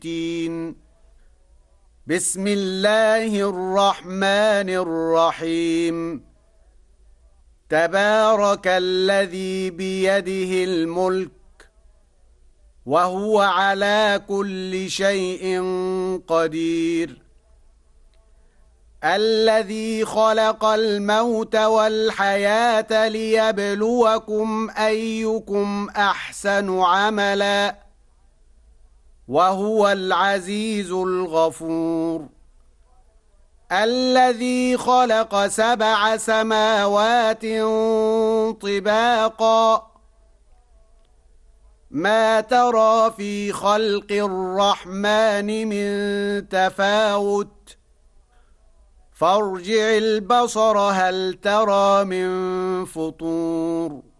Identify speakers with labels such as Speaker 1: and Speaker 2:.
Speaker 1: 60. بسم الله الرحمن الرحيم. تبارك الذي بيده الملك وهو على كل شيء قدير. الذي خلق الموت والحياة ليبلوكم أيكم أحسن عملا وهو العزيز الغفور. الذي خلق 7 سماوات طباقا ما ترى في خلق الرحمن من تفاوت فارجع البصر هل ترى من فطور.